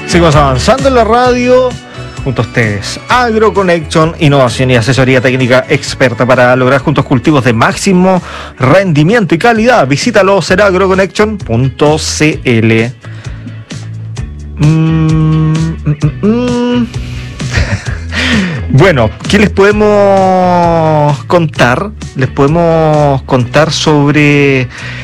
Seguimos avanzando en la radio junto a ustedes. AgroConnection, innovación y asesoría técnica experta para lograr juntos cultivos de máximo rendimiento y calidad. Visítalo, será agroconnection.cl. Bueno, ¿qué les podemos contar? Les podemos contar sobre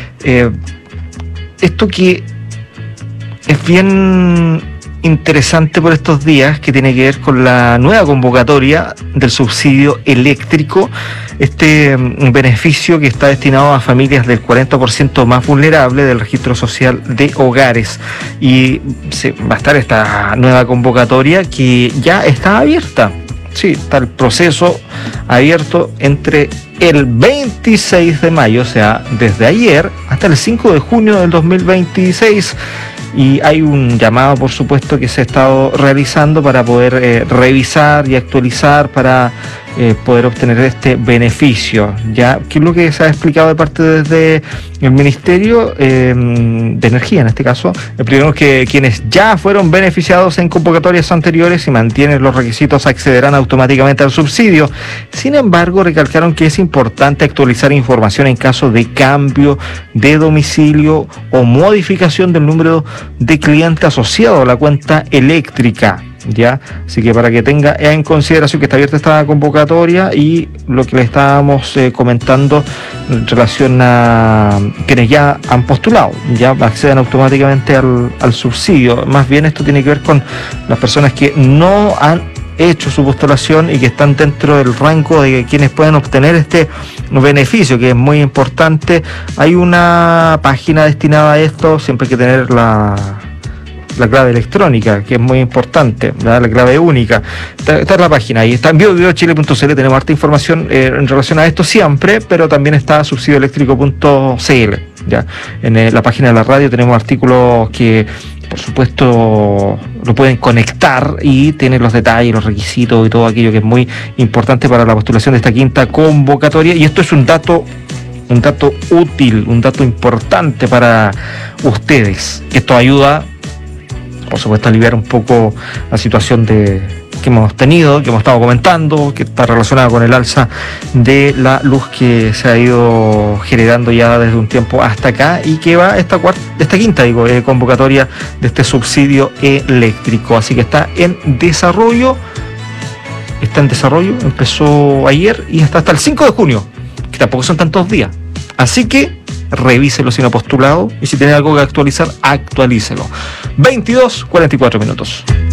esto que es bien interesante por estos días, que tiene que ver con la nueva convocatoria del subsidio eléctrico, este beneficio que está destinado a familias del 40% más vulnerable del registro social de hogares. Y va a estar esta nueva convocatoria que ya está abierta. Sí, está el proceso abierto entre el 26 de mayo, o sea, desde ayer, hasta el 5 de junio del 2026. Y hay un llamado, por supuesto, que se ha estado realizando para poder revisar y actualizar para poder obtener este beneficio. Ya, ¿qué es lo que se ha explicado de parte desde el Ministerio de Energía, en este caso? Primero, que quienes ya fueron beneficiados en convocatorias anteriores y mantienen los requisitos accederán automáticamente al subsidio. Sin embargo, recalcaron que es importante actualizar información en caso de cambio de domicilio o modificación del número de cliente asociado a la cuenta eléctrica. Ya, así que para que tenga en consideración que está abierta esta convocatoria, y lo que le estábamos comentando en relación a quienes ya han postulado, ya acceden automáticamente al subsidio. Más bien esto tiene que ver con las personas que no han hecho su postulación y que están dentro del rango de quienes pueden obtener este beneficio, que es muy importante. Hay una página destinada a esto, siempre hay que tener la clave electrónica, que es muy importante, ¿verdad? La clave única. Está en la página, ahí está en biochile.cl, tenemos harta información en relación a esto siempre, pero también está subsidioeléctrico.cl. Ya en la página de la radio tenemos artículos que, por supuesto, lo pueden conectar y tienen los detalles, los requisitos y todo aquello que es muy importante para la postulación de esta quinta convocatoria. Y esto es un dato útil, un dato importante para ustedes. Esto ayuda, por supuesto, a aliviar un poco la situación que hemos tenido, que hemos estado comentando, que está relacionada con el alza de la luz que se ha ido generando ya desde un tiempo hasta acá, y que va esta quinta convocatoria de este subsidio eléctrico. Así que está en desarrollo, empezó ayer y está hasta el 5 de junio, que tampoco son tantos días. Así que revíselo si no ha postulado, y si tiene algo que actualizar, actualícelo. 22:44 minutos.